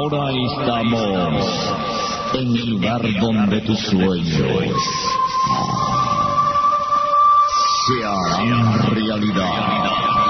Ahora estamos en el lugar donde tus sueños se harán realidad.